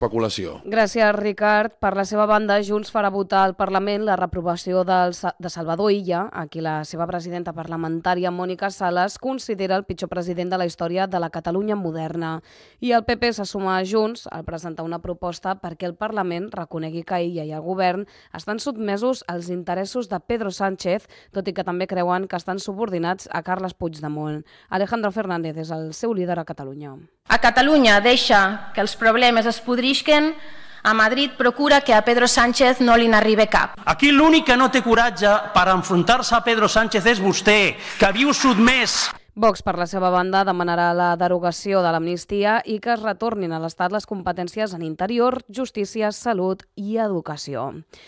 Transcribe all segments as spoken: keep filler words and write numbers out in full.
especulació. Gràcies, Ricard. Per la seva banda, Junts farà votar al Parlament la reprovació del, de Salvador Illa, a qui la seva presidenta parlamentària, Mònica Sales, considera el pitjor president de la història de la Catalunya moderna. I el P P se suma a Junts al presentar una proposta perquè el Parlament reconegui que Illa i el govern estan sotmesos als interessos de Pedro Sánchez, tot i que també creuen que estan subordinats a Carles Puigdemont. Alejandro Fernández és el seu líder a Catalunya. A Catalunya deixa que els problemes es podrisquen, a Madrid procura que a Pedro Sánchez no li n'arribi cap. Aquí l'únic que no té coratge per enfrontar-se a Pedro Sánchez és vostè, que viu sotmès. Vox, per la seva banda, demanarà la derogació de l'amnistia i que es retornin a l'Estat les competències en interior, justícia, salut i educació.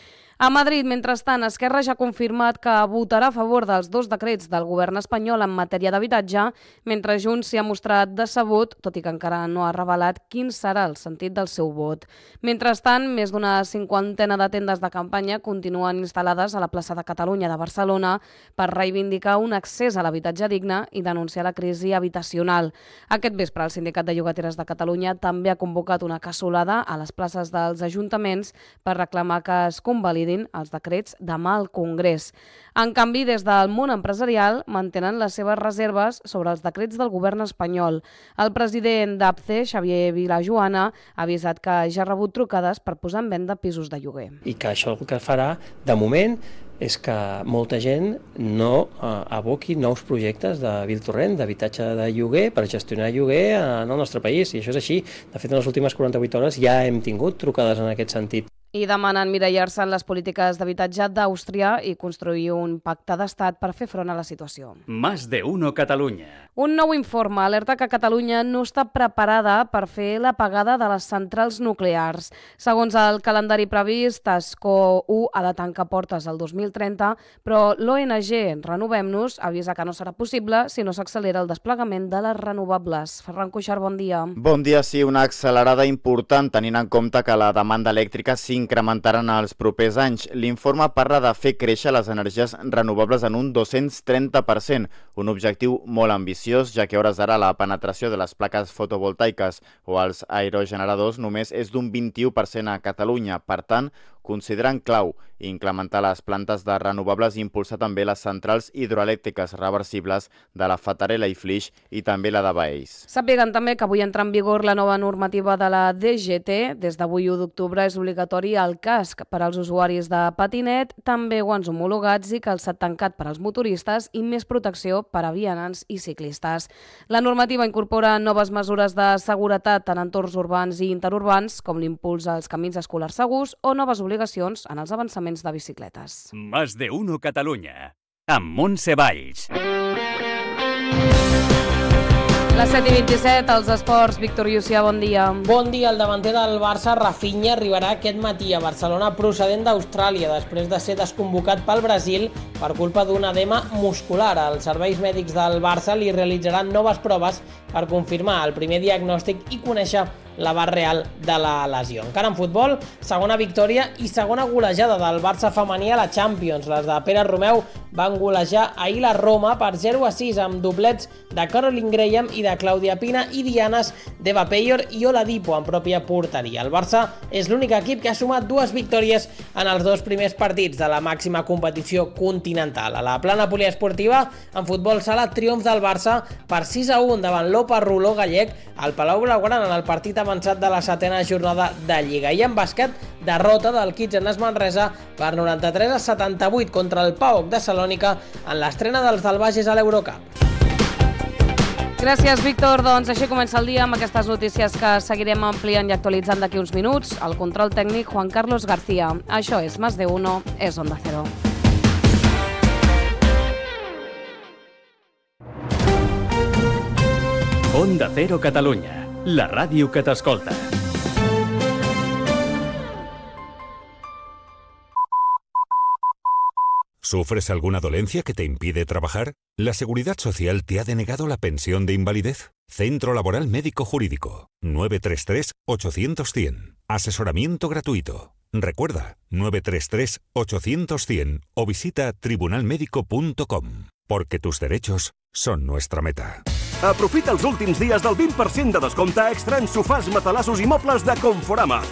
A Madrid, mentrestant, Esquerra ja ha confirmat que votarà a favor dels dos decrets del govern espanyol en matèria d'habitatge, mentre Junts s'hi ha mostrat decebut, tot i que encara no ha revelat quin serà el sentit del seu vot. Mentrestant, més d'una cinquantena de tendes de campanya continuen instal·lades a la plaça de Catalunya de Barcelona per reivindicar un accés a l'habitatge digne i denunciar la crisi habitacional. Aquest vespre, el Sindicat de Llogateres de Catalunya també ha convocat una cassolada a les places dels ajuntaments per reclamar que es convalidin els decrets demà al Congrés. En canvi, des del món empresarial mantenen les seves reserves sobre els decrets del govern espanyol. El president d'A P C E, Xavier Vilajoana, ha avisat que ja ha rebut trucades per posar en venda pisos de lloguer. I que això el que farà, de moment, és que molta gent no eh, aboqui nous projectes de Viltorrent, d'habitatge de lloguer, per gestionar lloguer en el nostre país. I això és així. De fet, en les últimes quaranta-vuit hores ja hem tingut trucades en aquest sentit. I demanen mirallar-se en les polítiques d'habitatge d'Àustria i construir un pacte d'estat per fer front a la situació. Más de uno Catalunya. Un nou informe alerta que Catalunya no està preparada per fer l'apagada de les centrals nuclears. Segons el calendari previst, Tasco u ha de tancar portes el dos mil trenta, però l'O N G Renovem-nos avisa que no serà possible si no s'accelera el desplegament de les renovables. Ferran Cuixart, bon dia. Bon dia, sí, una accelerada important, tenint en compte que la demanda elèctrica s'incrementaran els propers anys. L'informe parla de fer créixer les energies renovables en un dos-cents trenta per cent, un objectiu molt ambiciós, ja que a hores d'ara la penetració de les plaques fotovoltaiques o els aerogeneradors només és d'un vint-i-u per cent a Catalunya. Per tant, consideren clau incrementar les plantes de renovables i impulsar també les centrals hidroelèctriques reversibles de la Fatarella i Flix i també la de Baells. Sàpiguen també que avui entra en vigor la nova normativa de la D G T. Des d'avui u d'octubre és obligatori el casc per als usuaris de patinet, també guants homologats i calçat tancat per als motoristes i més protecció per a vianants i ciclistes. La normativa incorpora noves mesures de seguretat en entorns urbans i interurbans, com l'impuls als camins escolars segurs o noves obligacions en els avançaments de bicicletes. Más de uno Catalunya, amb Montse Valls. Les set i vint-i-set, els esports. Víctor Llucià, bon dia. Bon dia. El davanter del Barça, Rafinha, arribarà aquest matí a Barcelona procedent d'Austràlia, després de ser desconvocat pel Brasil per culpa d'un edema muscular. Els serveis mèdics del Barça li realitzaran noves proves per confirmar el primer diagnòstic i conèixer l'abast real de la lesió. Encara en futbol, segona victòria i segona golejada del Barça femení a la Champions. Les de Pere Romeu van golejar ahir la Roma per zero a sis amb doblets de Caroline Graham i de Claudia Pina i dianes d'Eva Peyor i Oladipo en pròpia porteria. El Barça és l'únic equip que ha sumat dues victòries en els dos primers partits de la màxima competició continental. A la plana poliesportiva, en futbol sala, triomf del Barça per sis a u davant l'Opa Ruló gallec al Palau Blaugrana en el partit avançat de la setena jornada de Lliga. I en bàsquet, derrota del Kitchener Manresa per noranta-tres a setanta-vuit contra el PAOK de Salònica en l'estrena dels del Bages a l'Eurocup. Gràcies, Víctor. Doncs així comença el dia amb aquestes notícies que seguirem ampliant i actualitzant d'aquí uns minuts. El control tècnic, Juan Carlos García. Això és Más de Uno, és Onda Cero. Onda Cero Catalunya, la ràdio que t'escolta. ¿Sufres alguna dolencia que te impide trabajar? ¿La Seguridad Social te ha denegado la pensión de invalidez? Centro Laboral Médico Jurídico, nueve tres tres, ocho cero cero, cien. Asesoramiento gratuito. Recuerda, nueve tres tres, ocho cero cero, cien o visita tribunal médico punto com, porque tus derechos son nuestra meta. Aprofita els últims dies del vint per cent de descompte extra en sofàs, matalassos i mobles de Conforama.